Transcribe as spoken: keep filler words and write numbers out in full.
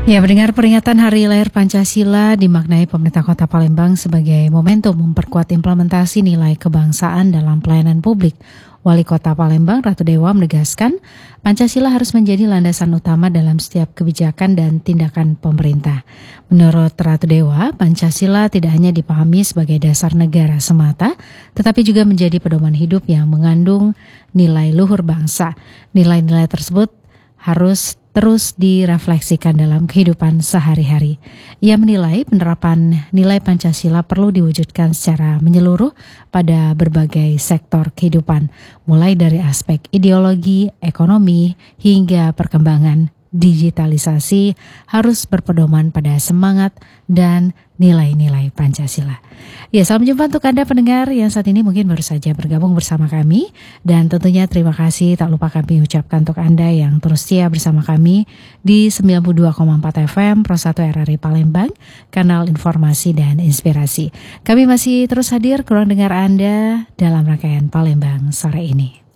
Ya, mendengar peringatan Hari Lahir Pancasila dimaknai pemerintah Kota Palembang sebagai momentum memperkuat implementasi nilai kebangsaan dalam pelayanan publik. Wali Kota Palembang, Ratu Dewa, menegaskan Pancasila harus menjadi landasan utama dalam setiap kebijakan dan tindakan pemerintah. Menurut Ratu Dewa, Pancasila tidak hanya dipahami sebagai dasar negara semata, tetapi juga menjadi pedoman hidup yang mengandung nilai luhur bangsa. Nilai-nilai tersebut harus terus direfleksikan dalam kehidupan sehari-hari. Ia menilai penerapan nilai Pancasila perlu diwujudkan secara menyeluruh pada berbagai sektor kehidupan, mulai dari aspek ideologi, ekonomi, hingga perkembangan digitalisasi harus berpedoman pada semangat dan nilai-nilai Pancasila. Ya, salam jumpa untuk Anda pendengar yang saat ini mungkin baru saja bergabung bersama kami. Dan tentunya terima kasih tak lupa kami ucapkan untuk Anda yang terus setia bersama kami di sembilan puluh dua koma empat F M Pro satu R R I Palembang, kanal informasi dan inspirasi. Kami masih terus hadir ke ruang dengar Anda dalam rangkaian Palembang sore ini.